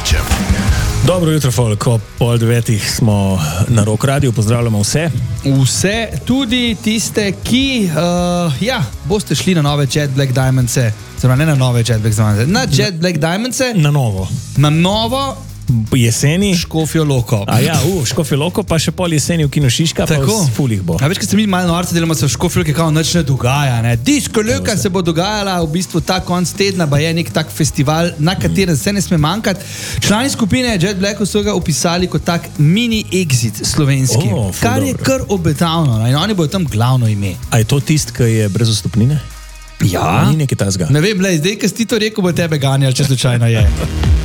Tošičem. Dobro jutro, folk. Ob 8:30 smo na Rock Radiu. Pozdravljamo vse. Vse, tudi tiste, ki boste šli na nove Jet Black Diamondse. Zelo ne na nove Jet Black Diamondse, na Jet Black Diamondse. Na novo. Na novo jeseni. Škofjo Loko. Škofjo Loko, pa še pol jeseni v Kinu Šiška, tako. Pa v fulih bo. A veš, kad se mi malo norce delamo, se v Škofjo Loki kao nič ne dogaja, ne. Disko Loka se bo dogajala v bistvu ta konc tedna, ba je nek tak festival, na katerem se ne sme manjkati. Člani skupine Jet Blacku so ga opisali kot tak mini exit slovenski, kar je kar obetavno, in oni bodo tam glavno ime. A je to tist, ki je brez vstopnine? Ja. Ni nekaj tazga. Ne vem, zdaj, kad si ti to rekel, bo tebe ganjal, če slučajno je.